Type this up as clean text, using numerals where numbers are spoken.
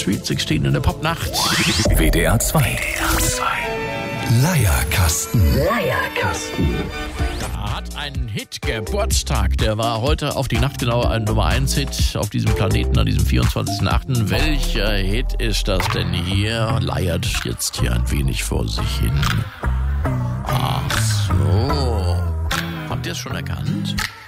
Sweet 16 in der Popnacht. WDR 2. Leierkasten. Da hat ein Hit Geburtstag. Der war heute auf die Nacht genau ein Nummer 1 Hit auf diesem Planeten an diesem 24.8. Welcher Hit ist das denn hier? Leiert jetzt hier ein wenig vor sich hin. Ach so. Habt ihr es schon erkannt?